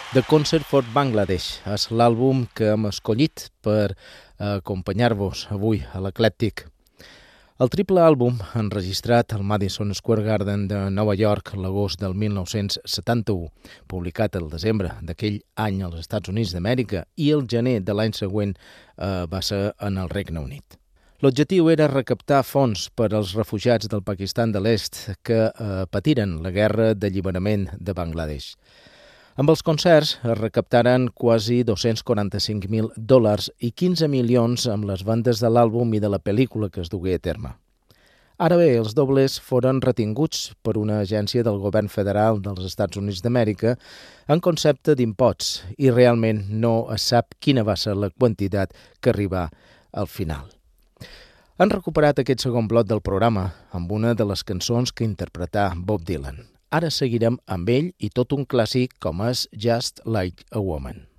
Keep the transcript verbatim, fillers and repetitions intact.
The Concert for Bangladesh és l'àlbum que hem escollit per acompanyar-vos avui a l'Eclèctic. El triple àlbum, enregistrat al Madison Square Garden de Nova York l'agost del mil nou-cents setanta-u, publicat el desembre d'aquell any als Estats Units d'Amèrica i el gener de l'any següent eh, va ser en el Regne Unit. L'objectiu era recaptar fons per als refugiats del Pakistan de l'Est que eh, patiren la guerra d'alliberament de Bangladesh. Amb els concerts es recaptaren quasi dos-cents quaranta-cinc mil dòlars i quinze milions amb les vendes de l'àlbum i de la pel·lícula que es dugué a terme. Ara bé, els dobles foren retinguts per una agència del govern federal dels Estats Units d'Amèrica en concepte d'imposts i realment no es sap quina va ser la quantitat que arribà al final. Han recuperat aquest segon bloc del programa amb una de les cançons que interpretà Bob Dylan. Ara seguirem amb ell i tot un clàssic com és Just Like a Woman.